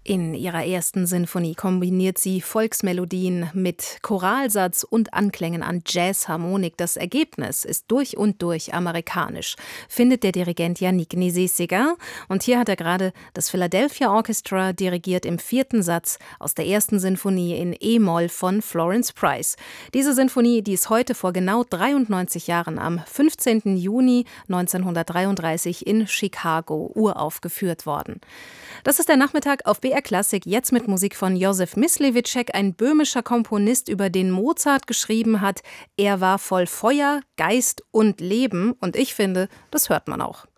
In ihrer ersten Sinfonie kombiniert sie Volksmelodien mit Choralsatz und Anklängen an Jazzharmonik. Das Ergebnis ist durch und durch amerikanisch, findet der Dirigent Yannick Nézet-Séguin. Und hier hat er gerade das Philadelphia Orchestra dirigiert im 4. Satz aus der ersten Sinfonie in E-Moll von Florence Price. Diese Sinfonie, die ist heute vor genau 93 Jahren am 15. Juni 1933 in Chicago uraufgeführt worden. Das ist der Nachmittag auf BR Klassik, jetzt mit Musik von Józef Myslewitschek, ein böhmischer Komponist, über den Mozart geschrieben hat: Er war voll Feuer, Geist und Leben. Und ich finde, das hört man auch.